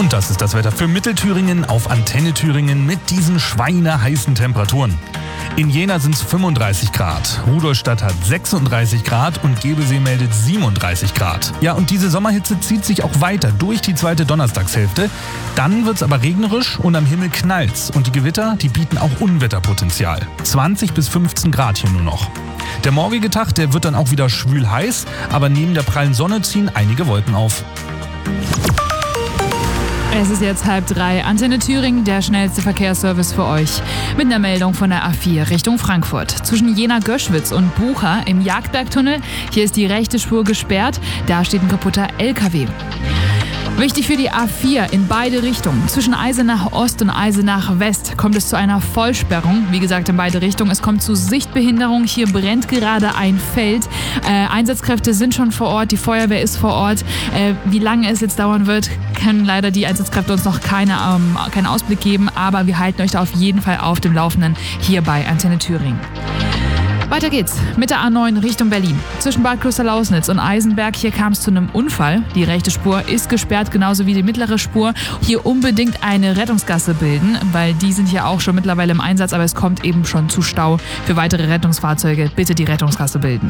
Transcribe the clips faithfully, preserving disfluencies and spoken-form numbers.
Und das ist das Wetter für Mittelthüringen auf Antenne Thüringen mit diesen schweineheißen Temperaturen. In Jena sind es fünfunddreißig Grad, Rudolstadt hat sechsunddreißig Grad und Gebesee meldet siebenunddreißig Grad. Ja, und diese Sommerhitze zieht sich auch weiter durch die zweite Donnerstagshälfte. Dann wird's aber regnerisch und am Himmel knallt's. Und die Gewitter, die bieten auch Unwetterpotenzial. zwanzig bis fünfzehn Grad hier nur noch. Der morgige Tag, der wird dann auch wieder schwül heiß, aber neben der prallen Sonne ziehen einige Wolken auf. Es ist jetzt halb drei. Antenne Thüringen, der schnellste Verkehrsservice für euch. Mit einer Meldung von der A vier Richtung Frankfurt. Zwischen Jena-Göschwitz und Bucha im Jagdbergtunnel. Hier ist die rechte Spur gesperrt. Da steht ein kaputter L K W. Wichtig für die A vier in beide Richtungen. Zwischen Eisenach Ost und Eisenach West kommt es zu einer Vollsperrung. Wie gesagt, in beide Richtungen. Es kommt zu Sichtbehinderung. Hier brennt gerade ein Feld. Äh, Einsatzkräfte sind schon vor Ort. Die Feuerwehr ist vor Ort. Äh, wie lange es jetzt dauern wird, können leider die Einsatzkräfte uns noch keine, ähm, keinen Ausblick geben. Aber wir halten euch da auf jeden Fall auf dem Laufenden hier bei Antenne Thüringen. Weiter geht's mit der A neun Richtung Berlin. Zwischen Bad Klosterlausnitz und Eisenberg, hier kam es zu einem Unfall. Die rechte Spur ist gesperrt, genauso wie die mittlere Spur. Hier unbedingt eine Rettungsgasse bilden, weil die sind hier auch schon mittlerweile im Einsatz, aber es kommt eben schon zu Stau. Für weitere Rettungsfahrzeuge bitte die Rettungsgasse bilden.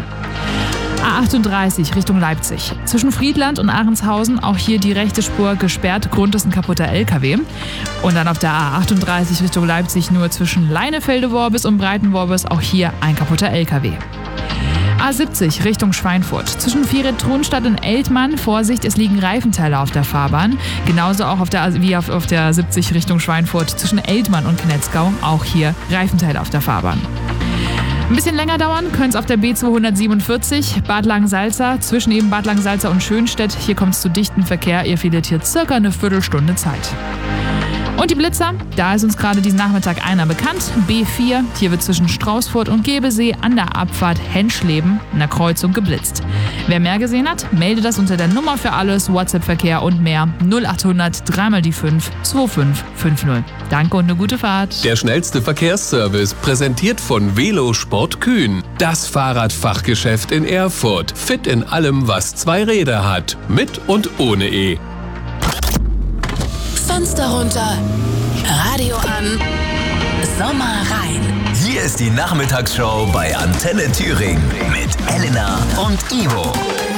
A achtunddreißig Richtung Leipzig. Zwischen Friedland und Ahrenshausen auch hier die rechte Spur gesperrt. Grund ist ein kaputter L K W. Und dann auf der A achtunddreißig Richtung Leipzig nur zwischen Leinefelde-Worbis und Breitenworbis auch hier ein kaputter L K W. A siebzig Richtung Schweinfurt. Zwischen Vieret-Tronstadt und Eltmann, Vorsicht, es liegen Reifenteile auf der Fahrbahn. Genauso auch auf der, wie auf, auf der siebzig Richtung Schweinfurt. Zwischen Eltmann und Knetzgau auch hier Reifenteile auf der Fahrbahn. Ein bisschen länger dauern könnte es auf der B zweihundertsiebenundvierzig Bad Langensalza, zwischen eben Bad Langensalza und Schönstedt. Hier kommt es zu dichten Verkehr. Ihr verliert hier circa eine Viertelstunde Zeit. Und die Blitzer, da ist uns gerade diesen Nachmittag einer bekannt. B vier, hier wird zwischen Straußfurt und Gebesee an der Abfahrt Henschleben in der Kreuzung geblitzt. Wer mehr gesehen hat, melde das unter der Nummer für alles, WhatsApp-Verkehr und mehr null achthundert drei mal die fünf zwei fünf fünf null. Danke und eine gute Fahrt. Der schnellste Verkehrsservice, präsentiert von Velosport Kühn. Das Fahrradfachgeschäft in Erfurt. Fit in allem, was zwei Räder hat. Mit und ohne E. Fenster runter, Radio an, Sommer rein. Hier ist die Nachmittagsshow bei Antenne Thüringen mit Elena und Ivo.